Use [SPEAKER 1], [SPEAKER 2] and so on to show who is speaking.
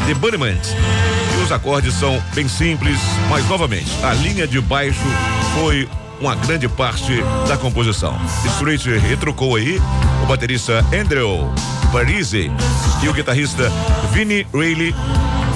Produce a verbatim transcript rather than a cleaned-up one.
[SPEAKER 1] The Bunnymen. E os acordes são bem simples, mas novamente, a linha de baixo foi uma grande parte da composição. Street retrucou aí o baterista Andrew Parisi e o guitarrista Vinnie Reilly